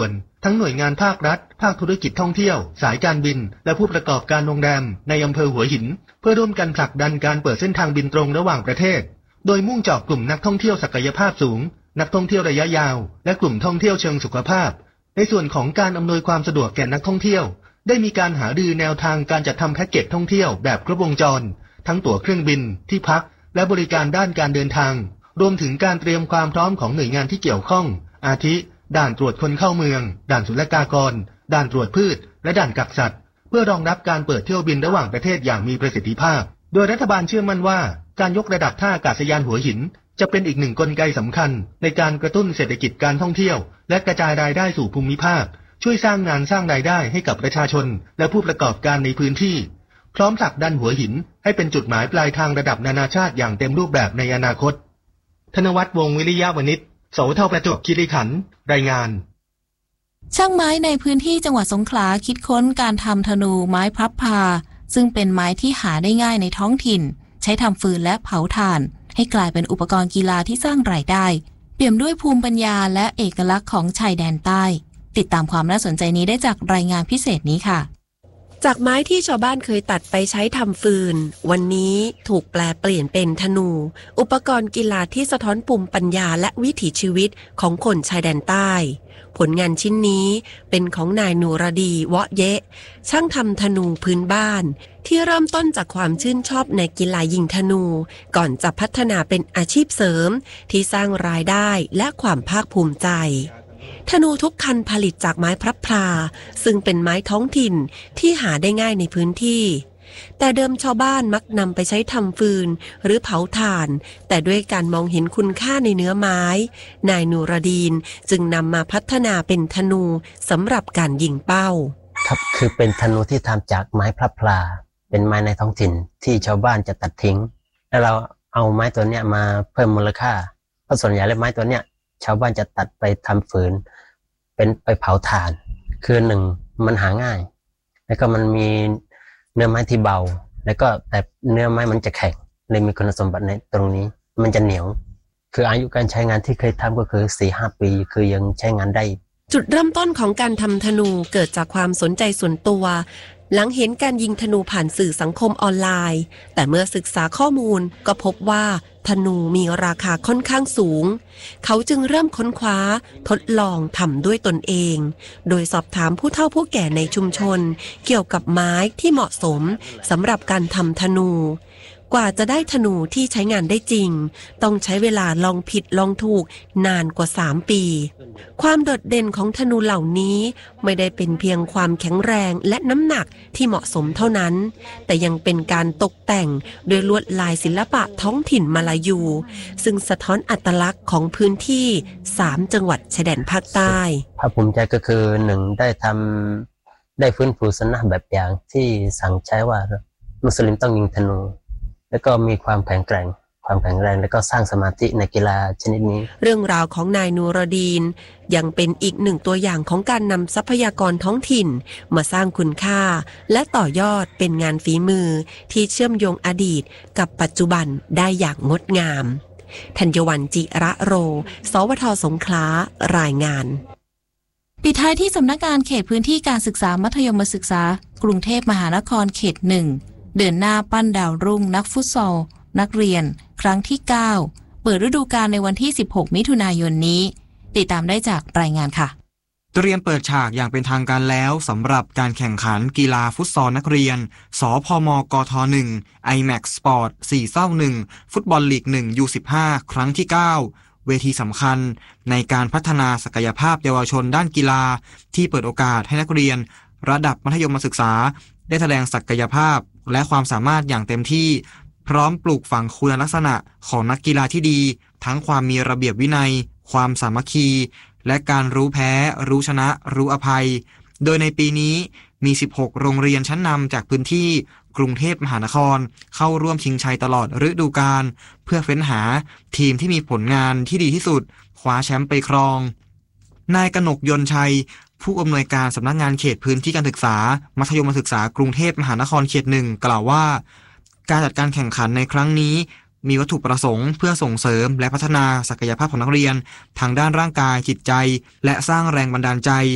วนทั้งหน่วยงานภาครัฐภาคธุรกิจท่องเที่ยวสายการบินและผู้ประกอบการโรงแรมในอำเภอหัวหินเพื่อร่วมกันผลักดันการเปิดเส้นทางบินตรงระหว่างประเทศโดยมุ่งเจาะกลุ่มนักท่องเที่ยวศักยภาพสูงนักท่องเที่ยวระยะยาวและกลุ่มท่องเที่ยวเชิงสุขภาพในส่วนของการอำนวยความสะดวกแก่นักท่องเที่ยวได้มีการหารือแนวทางการจัดทำแพ็กเกจท่องเที่ยวแบบครบวงจรทั้งตั๋วเครื่องบินที่พักและบริการด้านการเดินทางรวมถึงการเตรียมความพร้อมของหน่วยงานที่เกี่ยวข้องอาทิด่านตรวจคนเข้าเมืองด่านศุลกากรด่านตรวจพืชและด่านกักสัตว์เพื่อรองรับการเปิดเที่ยวบินระหว่างประเทศอย่างมีประสิทธิภาพโดยรัฐบาลเชื่อมั่นว่าการยกระดับท่าอากาศยานหัวหินจะเป็นอีกหนึ่งกลไกสำคัญในการกระตุ้นเศรษฐกิจการท่องเที่ยวและกระจายรายได้สู่ภูมิภาคช่วยสร้างงานสร้างรายได้ให้กับประชาชนและผู้ประกอบการในพื้นที่พร้อมผลักดันหัวหินให้เป็นจุดหมายปลายทางระดับนานาชาติอย่างเต็มรูปแบบในอนาคตธนวัฒน์ วงศ์วิริยะวณิช สวท ประจวบคีรีขันธ์รายงานช่างไม้ในพื้นที่จังหวัดสงขลาคิดค้นการทำธนูไม้พับพาซึ่งเป็นไม้ที่หาได้ง่ายในท้องถิ่นใช้ทำฟืนและเผาถ่านให้กลายเป็นอุปกรณ์กีฬาที่สร้างรายได้เปี่ยมด้วยภูมิปัญญาและเอกลักษณ์ของชายแดนใต้ติดตามความน่าสนใจนี้ได้จากรายงานพิเศษนี้ค่ะจากไม้ที่ชาวบ้านเคยตัดไปใช้ทำฟืนวันนี้ถูกแปลเปลี่ยนเป็นธนูอุปกรณ์กีฬาที่สะท้อนภูมิปัญญาและวิถีชีวิตของคนชายแดนใต้ผลงานชิ้นนี้เป็นของนายนูรดีวะเยะช่างทำธนูพื้นบ้านที่เริ่มต้นจากความชื่นชอบในกีฬายิงธนูก่อนจะพัฒนาเป็นอาชีพเสริมที่สร้างรายได้และความภาคภูมิใจธนูทุกคันผลิตจากไม้พลับพลาซึ่งเป็นไม้ท้องถิ่นที่หาได้ง่ายในพื้นที่แต่เดิมชาวบ้านมักนำไปใช้ทำฟืนหรือเผาถ่านแต่ด้วยการมองเห็นคุณค่าในเนื้อไม้นายนูรดีนจึงนำมาพัฒนาเป็นธนูสำหรับการยิงเป้าครับคือเป็นธนูที่ทำจากไม้พลับพลาเป็นไม้ในท้องถิ่นที่ชาวบ้านจะตัดทิ้งแล้วเราเอาไม้ตัวเนี้ยมาเพิ่มมูลค่าเพราะส่วนใหญ่แล้วไม้ตัวเนี้ยชาวบ้านจะตัดไปทำฟืนเป็นไปเผาถ่านคือหนึ่งมันหาง่ายแล้วก็มันมีเนื้อไม้ที่เบาแล้วก็แต่เนื้อไม้มันจะแข็งเลยมีคุณสมบัติในตรงนี้มันจะเหนียวคืออายุการใช้งานที่เคยทำก็คือ 4-5 ปีคือยังใช้งานได้จุดเริ่มต้นของการทำธนูเกิดจากความสนใจส่วนตัวหลังเห็นการยิงธนูผ่านสื่อสังคมออนไลน์แต่เมื่อศึกษาข้อมูลก็พบว่าธนูมีราคาค่อนข้างสูงเขาจึงเริ่มค้นคว้าทดลองทำด้วยตนเองโดยสอบถามผู้เฒ่าผู้แก่ในชุมชนเกี่ยวกับไม้ที่เหมาะสมสำหรับการทำธนูกว่าจะได้ธนูที่ใช้งานได้จริงต้องใช้เวลาลองผิดลองถูกนานกว่า3 ปีความโดดเด่นของธนูเหล่านี้ไม่ได้เป็นเพียงความแข็งแรงและน้ำหนักที่เหมาะสมเท่านั้นแต่ยังเป็นการตกแต่งด้วยลวดลายศิลปะท้องถิ่นมาลายูซึ่งสะท้อนอัตลักษณ์ของพื้นที่3 จังหวัดชายแดนภาคใต้ภาคภูมิใจก็คือ1ได้ฟื้นฟูสุนนะแบบอย่างที่สั่งใช้ว่ามุสลิมต้องยิงธนูแล้วก็มีความแข็งแกร่งความแข็งแรงและก็สร้างสมาธิในกีฬาชนิดนี้เรื่องราวของนายนูรดีนยังเป็นอีกหนึ่งตัวอย่างของการนำทรัพยากรท้องถิ่นมาสร้างคุณค่าและต่อยอดเป็นงานฝีมือที่เชื่อมโยงอดีตกับปัจจุบันได้อย่างงดงามธัญวรรณ จิระโร สวท สงขลารายงานปิดท้ายที่สำนักงานเขตพื้นที่การศึกษามัธยมศึกษากรุงเทพมหานครเขต 1เดินหน้าปั้นดาวรุ่งนักฟุตซอลนักเรียนครั้งที่9เปิดฤดูกาลในวันที่16 มิถุนายนนี้ติดตามได้จากรายงานค่ะเตรียมเปิดฉากอย่างเป็นทางการแล้วสำหรับการแข่งขันกีฬาฟุตซอลนักเรียนสพมกท1 iMax Sport 4-1ฟุตบอลลีก1 U15 ครั้งที่9เวทีสำคัญในการพัฒนาศักยภาพเยาวชนด้านกีฬาที่เปิดโอกาสให้นักเรียนระดับมัธยมศึกษาได้แสดงศักยภาพและความสามารถอย่างเต็มที่พร้อมปลูกฝังคุณลักษณะของนักกีฬาที่ดีทั้งความมีระเบียบวินัยความสามัคคีและการรู้แพ้รู้ชนะรู้อภัยโดยในปีนี้มี16โรงเรียนชั้นนำจากพื้นที่กรุงเทพมหานครเข้าร่วมชิงชัยตลอดฤดูกาลเพื่อเฟ้นหาทีมที่มีผลงานที่ดีที่สุดคว้าแชมป์ไปครองนายกนกยนต์ชัยผู้อำนวยการสำนักงานเขตพื้นที่การศึกษามัธยมศึกษากรุงเทพมหานครเขต 1กล่าวว่าการจัดการแข่งขันในครั้งนี้มีวัตถุประสงค์เพื่อส่งเสริมและพัฒนาศักยภาพของนักเรียนทางด้านร่างกายจิตใจและสร้างแรงบันดาลใจ